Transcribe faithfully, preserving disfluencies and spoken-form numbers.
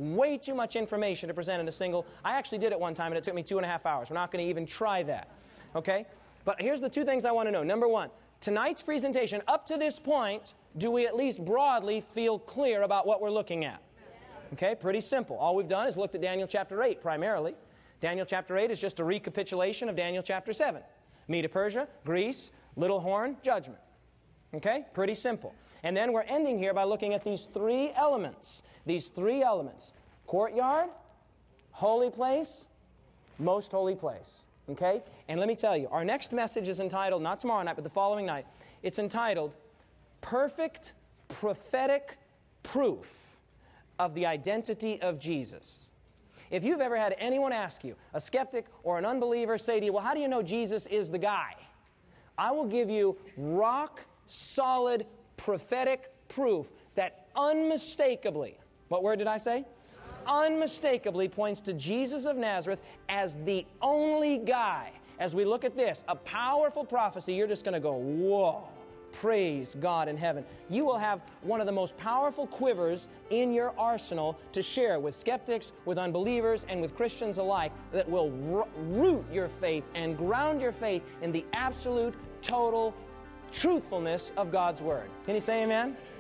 way too much information to present in a single. I actually did it one time and it took me two and a half hours. We're not going to even try that. Okay? But here's the two things I want to know. Number one, tonight's presentation, up to this point, do we at least broadly feel clear about what we're looking at? Okay, pretty simple. All we've done is looked at Daniel chapter eight primarily. Daniel chapter eight is just a recapitulation of Daniel chapter seven. Medo-Persia, Greece, little horn, judgment. Okay, pretty simple. And then we're ending here by looking at these three elements. These three elements. Courtyard, holy place, most holy place. Okay? And let me tell you, our next message is entitled, not tomorrow night, but the following night, it's entitled, Perfect Prophetic Proof of the Identity of Jesus. If you've ever had anyone ask you, a skeptic or an unbeliever, say to you, well, how do you know Jesus is the guy? I will give you rock-solid prophetic proof that unmistakably, what word did I say? Unmistakably points to Jesus of Nazareth as the only guy. As we look at this, a powerful prophecy, you're just going to go, whoa, praise God in heaven. You will have one of the most powerful quivers in your arsenal to share with skeptics, with unbelievers, and with Christians alike that will root your faith and ground your faith in the absolute, total truthfulness of God's Word. Can you say amen?